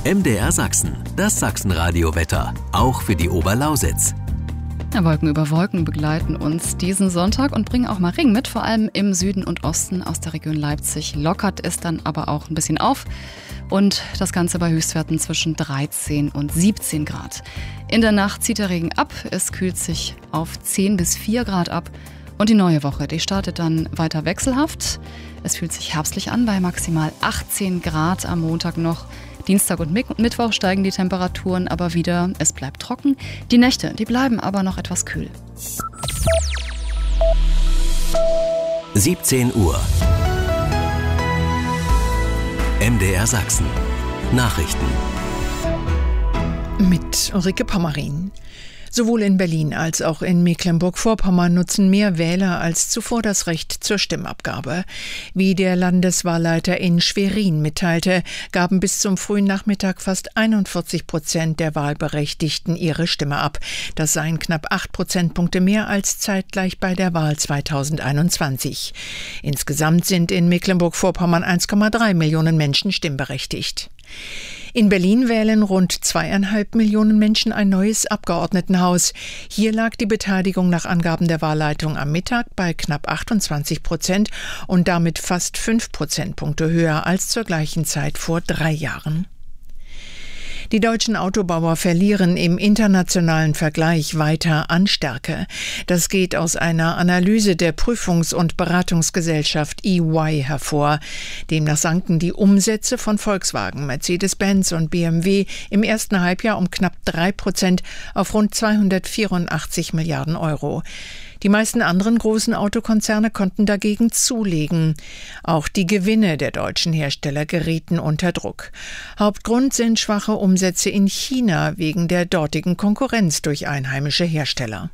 MDR Sachsen, das Sachsenradio-Wetter, auch für die Oberlausitz. Ja, Wolken über Wolken begleiten uns diesen Sonntag und bringen auch mal Regen mit, vor allem im Süden und Osten aus der Region Leipzig. Lockert es dann aber auch ein bisschen auf und das Ganze bei Höchstwerten zwischen 13 und 17 Grad. In der Nacht zieht der Regen ab, es kühlt sich auf 10 bis 4 Grad ab und die neue Woche, die startet dann weiter wechselhaft. Es fühlt sich herbstlich an bei maximal 18 Grad am Montag noch. Dienstag und Mittwoch steigen die Temperaturen aber wieder. Es bleibt trocken. Die Nächte, die bleiben aber noch etwas kühl. 17 Uhr. MDR Sachsen. Nachrichten. Mit Ulrike Pommerin. Sowohl in Berlin als auch in Mecklenburg-Vorpommern nutzen mehr Wähler als zuvor das Recht zur Stimmabgabe. Wie der Landeswahlleiter in Schwerin mitteilte, gaben bis zum frühen Nachmittag fast 41% der Wahlberechtigten ihre Stimme ab. Das seien knapp 8 Prozentpunkte mehr als zeitgleich bei der Wahl 2021. Insgesamt sind in Mecklenburg-Vorpommern 1,3 Millionen Menschen stimmberechtigt. In Berlin wählen rund 2,5 Millionen Menschen ein neues Abgeordnetenhaus. Hier lag die Beteiligung nach Angaben der Wahlleitung am Mittag bei knapp 28% und damit fast 5 Prozentpunkte höher als zur gleichen Zeit vor 3 Jahren. Die deutschen Autobauer verlieren im internationalen Vergleich weiter an Stärke. Das geht aus einer Analyse der Prüfungs- und Beratungsgesellschaft EY hervor. Demnach sanken die Umsätze von Volkswagen, Mercedes-Benz und BMW im ersten Halbjahr um knapp 3% auf rund 284 Milliarden Euro. Die meisten anderen großen Autokonzerne konnten dagegen zulegen. Auch die Gewinne der deutschen Hersteller gerieten unter Druck. Hauptgrund sind schwache Umsätze in China wegen der dortigen Konkurrenz durch einheimische Hersteller.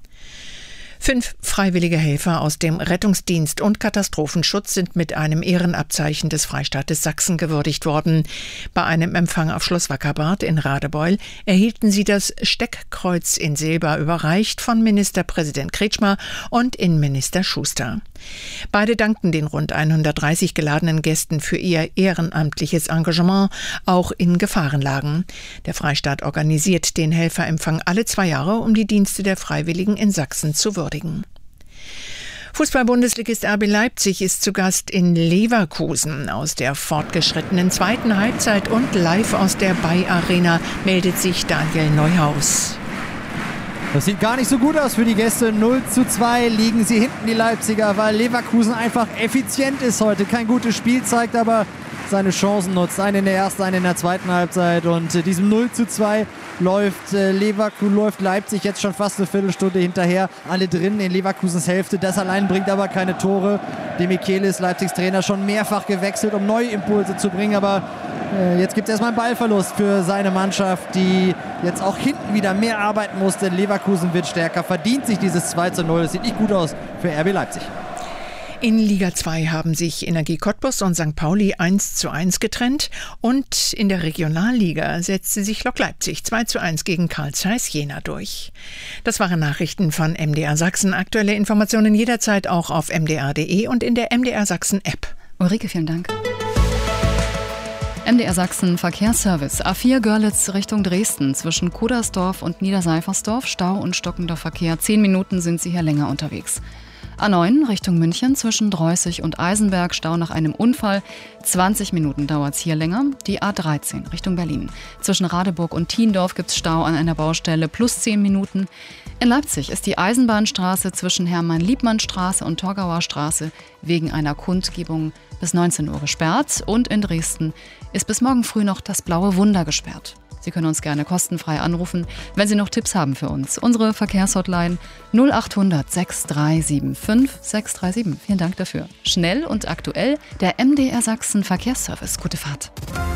5 freiwillige Helfer aus dem Rettungsdienst und Katastrophenschutz sind mit einem Ehrenabzeichen des Freistaates Sachsen gewürdigt worden. Bei einem Empfang auf Schloss Wackerbarth in Radebeul erhielten sie das Steckkreuz in Silber überreicht von Ministerpräsident Kretschmer und Innenminister Schuster. Beide dankten den rund 130 geladenen Gästen für ihr ehrenamtliches Engagement, auch in Gefahrenlagen. Der Freistaat organisiert den Helferempfang alle 2 Jahre, um die Dienste der Freiwilligen in Sachsen zu würdigen. Fußball-Bundesligist RB Leipzig ist zu Gast in Leverkusen. Aus der fortgeschrittenen zweiten Halbzeit und live aus der Bay-Arena meldet sich Daniel Neuhaus. Das sieht gar nicht so gut aus für die Gäste. 0:2 liegen sie hinten, die Leipziger, weil Leverkusen einfach effizient ist heute. Kein gutes Spiel zeigt, aber seine Chancen nutzt. Eine in der ersten, eine in der zweiten Halbzeit. Und diesem 0:2 läuft Leipzig jetzt schon fast eine Viertelstunde hinterher. Alle drin in Leverkusens Hälfte. Das allein bringt aber keine Tore. De Michelis, Leipzigs Trainer, schon mehrfach gewechselt, um neue Impulse zu bringen. Aber jetzt gibt es erstmal einen Ballverlust für seine Mannschaft, die jetzt auch hinten wieder mehr arbeiten muss. Denn Leverkusen wird stärker, verdient sich dieses 2:0. Es sieht nicht gut aus für RB Leipzig. In Liga 2 haben sich Energie Cottbus und St. Pauli 1:1 getrennt und in der Regionalliga setzte sich Lok Leipzig 2:1 gegen Carl Zeiss Jena durch. Das waren Nachrichten von MDR Sachsen. Aktuelle Informationen jederzeit auch auf mdr.de und in der MDR Sachsen App. Ulrike, vielen Dank. MDR Sachsen Verkehrsservice. A4 Görlitz Richtung Dresden zwischen Kudersdorf und Niederseifersdorf. Stau und stockender Verkehr. 10 Minuten sind Sie hier länger unterwegs. A9 Richtung München zwischen Dreußig und Eisenberg, Stau nach einem Unfall. 20 Minuten dauert es hier länger. Die A13 Richtung Berlin. Zwischen Radeburg und Thiendorf gibt es Stau an einer Baustelle, plus 10 Minuten. In Leipzig ist die Eisenbahnstraße zwischen Hermann-Liebmann-Straße und Torgauer Straße wegen einer Kundgebung bis 19 Uhr gesperrt. Und in Dresden ist bis morgen früh noch das Blaue Wunder gesperrt. Sie können uns gerne kostenfrei anrufen, wenn Sie noch Tipps haben für uns. Unsere Verkehrshotline 0800 6375 637. Vielen Dank dafür. Schnell und aktuell der MDR Sachsen Verkehrsservice. Gute Fahrt.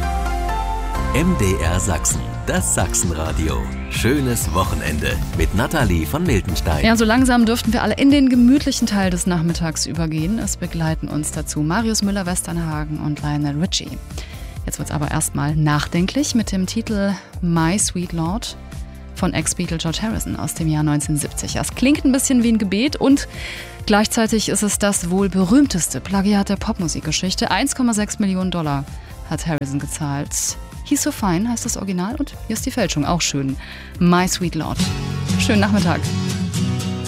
MDR Sachsen, das Sachsenradio. Schönes Wochenende mit Nathalie von Miltenstein. Ja, so langsam dürften wir alle in den gemütlichen Teil des Nachmittags übergehen. Es begleiten uns dazu Marius Müller-Westernhagen und Lionel Richie. Jetzt wird es aber erstmal nachdenklich mit dem Titel My Sweet Lord von Ex-Beatle George Harrison aus dem Jahr 1970. Das klingt ein bisschen wie ein Gebet und gleichzeitig ist es das wohl berühmteste Plagiat der Popmusikgeschichte. $1,6 Millionen hat Harrison gezahlt He's So Fine heißt das Original und hier ist die Fälschung, auch schön. My Sweet Lord. Schönen Nachmittag.